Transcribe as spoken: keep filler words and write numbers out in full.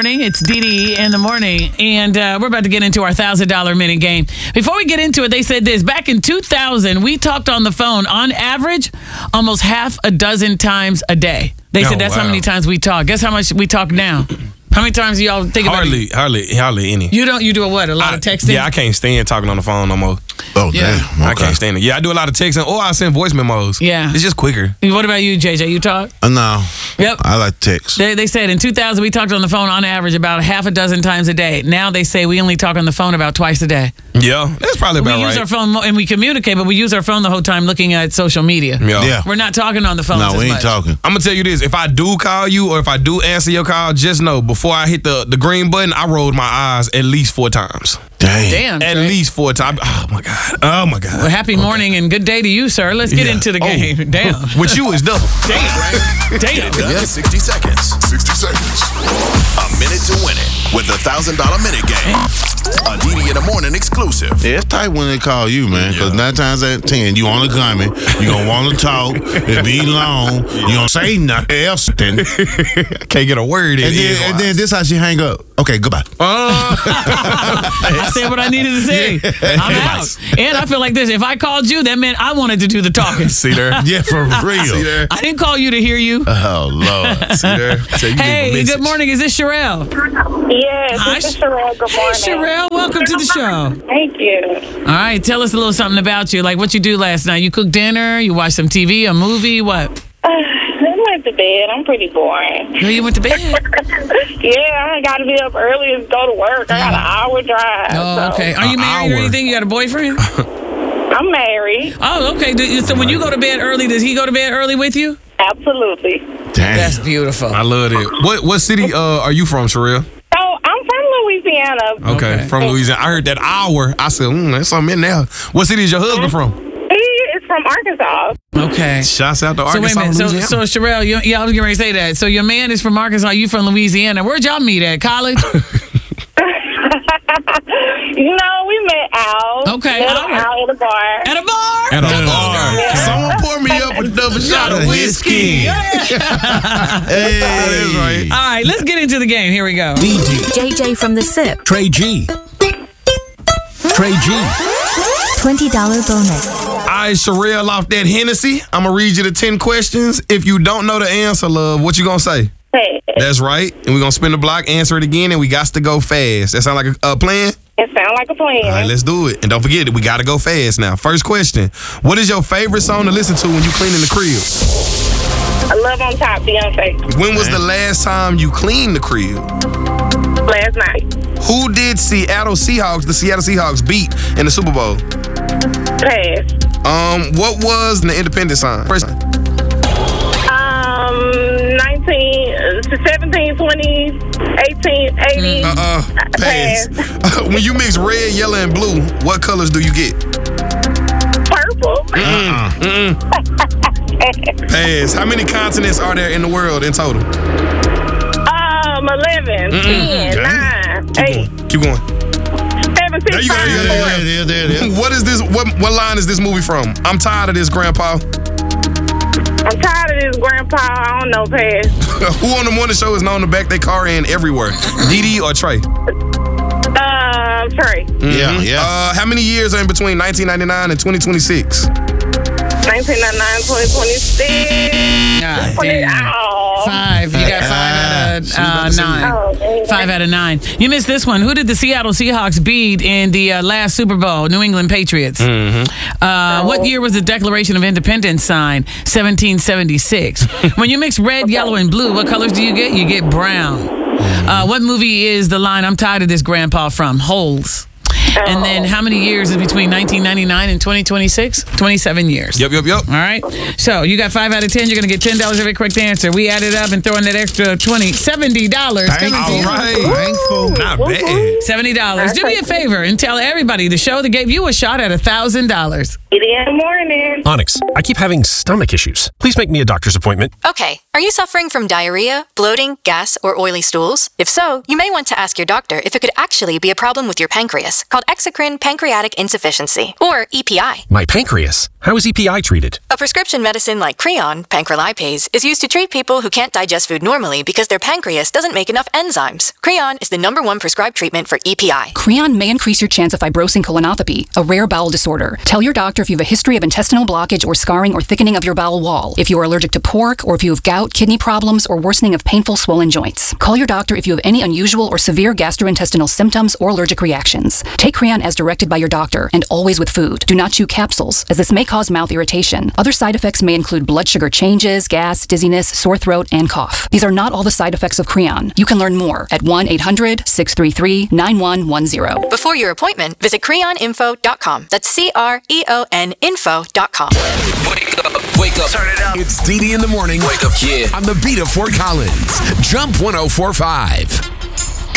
morning. It's D D in the morning, and uh, we're about to get into our one thousand dollars minute game. Before we get into it, they said this. Back in two thousand, we talked on the phone, on average, almost half a dozen times a day. They said Oh, that's wow. how many times we talk. Guess how much we talk now? How many times do y'all think about Hardly, it? hardly, hardly any. You don't. You do a what? A lot I- of texting? Yeah, I can't stand talking on the phone no more. Oh, Yeah. damn. I Okay. can't stand it. Yeah, I do a lot of texting, or I send voice memos. Yeah. It's just quicker. What about you, J J? You talk? Uh, no. Yep. I like text. They, they said in two thousand, we talked on the phone on average about a half a dozen times a day. Now they say we only talk on the phone about twice a day. Yeah, that's probably We about use right. our phone mo- and we communicate, but we use our phone the whole time looking at social media. yeah. Yeah. We're not talking on the phone. No, we ain't much. talking. I'm gonna tell you this: if I do call you, or if I do answer your call, just know before I hit the, the green button, I rolled my eyes at least four times. Damn. Damn. At Trey. least four times. Oh my god. Oh my god. Well, happy morning and good day to you, sir. Let's get Yeah. into the Oh. game. Damn. With you is double. Damn. Damn. Done in sixty seconds. sixty seconds. A minute to win it with the one thousand dollars minute game. A D D in the morning exclusive. Yeah, it's tight when they call you, man, because nine times out of ten, you on the coming, you going to want to talk, it be long, you don't say nothing else, then, and Can't get a word in. then, and then this how she hang up. Okay, goodbye. I said what I needed to say. I'm out. And I feel like this. If I called you, that meant I wanted to do the talking. See there? Yeah, for real. See there? I didn't call you to hear you. Oh, Lord. See there? Tell you leave a Hey, message. good morning. Is this Sherelle? Yes, Hi, this is Sh- Sherelle. Good Hey, morning. Sherelle. Welcome to the show. Thank you. All right. Tell us a little something about you. Like what you do last night. You cooked dinner? You watched some T V, a movie? What? I went to bed. I'm pretty boring. Girl, you went to bed? Yeah, I got to be up early and go to work. I got an hour drive. Oh, so. okay. Are you An married or hour. anything? You got a boyfriend? I'm married. Oh, okay. Do- So when you go to bed early, does he go to bed early with you? Absolutely. Damn. That's beautiful. I love it. What what city uh, are you from, Sherelle? So I'm from Louisiana. Okay, Okay. from Louisiana. I heard that hour. I said, mm, there's something in there. What city is your husband from? He is from Arkansas. Okay. Shouts out to So wait a Arkansas, minute. So, Louisiana. so Sherelle, you, yeah, I was getting ready to say that. So your man is from Arkansas. You from Louisiana. Where'd y'all meet at? College? You know, we met out. Okay, Met all right. out at a bar. At a bar? At a bar. Someone pour me up a double shot of whiskey. Hey. That's right. All right, let's get into the game. Here we go. D D, J J from the SIP. Trey G. Trey G. twenty dollars bonus. All right, Sherelle, off that Hennessy, I'm going to read you the ten questions. If you don't know the answer, love, what you going to say? Hey, That's right. And we're going to spin the block, answer it again, and we got to go fast. That sound like a, a plan? it sounds like a plan. All right, let's do it. And don't forget that we got to go fast now. First question. What is your favorite song to listen to when you cleaning the crib? I love on top, Beyonce. When was the last time you cleaned the crib? Last night. Who did Seattle Seahawks, the Seattle Seahawks, beat in the Super Bowl? Pass. Um, what was the independent sign? First, Um, nineteen, seventeen, twenty, eighteen, eighty. uh, pass. When you mix red, yellow, and blue, what colors do you get? Purple. Pass. How many continents are there in the world in total? Um, eleven, ten, nine, eight, Keep going. seven, There six, you go, five, there you go, four. There it is, there it is. What is this? What what line is this movie from? I'm tired of this, Grandpa. I'm tired of this, Grandpa. I don't know, pass. Who on the morning show is known to back their car in everywhere? Dee or Trey? Um, Trey. Yeah, yeah. Uh, how many years are in between nineteen ninety-nine and twenty twenty-six? nineteen ninety-nine, twenty twenty-six. God twenty, damn. oh. Five. You got five out of uh, nine. Oh, dang. Five out of nine. You missed this one. Who did the Seattle Seahawks beat in the uh, last Super Bowl? New England Patriots. Uh, what year was the Declaration of Independence signed? seventeen seventy-six. When you mix red, yellow, and blue, what colors do you get? You get brown. Uh, what movie is the line "I'm tired of this, Grandpa" from? Holes. And then how many years is between nineteen ninety-nine and twenty twenty-six? twenty-seven years. Yep, yep, yep. All right. So you got five out of ten. You're going to get ten dollars every correct answer. We added up and throwing that extra twenty, seventy dollars. Thank All you. right. Thankful. Not bad. seventy dollars. Do me a favor and tell everybody the show that gave you a shot at one thousand dollars. It in the morning. Onyx, I keep having stomach issues. Please make me a doctor's appointment. Okay, are you suffering from diarrhea, bloating, gas, or oily stools? If so, you may want to ask your doctor if it could actually be a problem with your pancreas, called exocrine pancreatic insufficiency, or E P I. My pancreas? How is E P I treated? A prescription medicine like Creon, pancrelipase, is used to treat people who can't digest food normally because their pancreas doesn't make enough enzymes. Creon is the number one prescribed treatment for E P I. Creon may increase your chance of fibrosing colonopathy, a rare bowel disorder. Tell your doctor if you have a history of intestinal blockage or scarring or thickening of your bowel wall, if you are allergic to pork, or if you have gout, kidney problems, or worsening of painful swollen joints. Call your doctor if you have any unusual or severe gastrointestinal symptoms or allergic reactions. Take Creon as directed by your doctor, and always with food. Do not chew capsules, as this may cause mouth irritation. Other side effects may include blood sugar changes, gas, dizziness, sore throat, and cough. These are not all the side effects of Creon. You can learn more at one eight hundred, six three three, nine one one zero. Before your appointment, visit creon info dot com. That's C R E O N info dot com. Wake up, wake up, turn it up. It's D D in the morning. Wake up, yeah. On the beat of Fort Collins. Jump one oh four point five.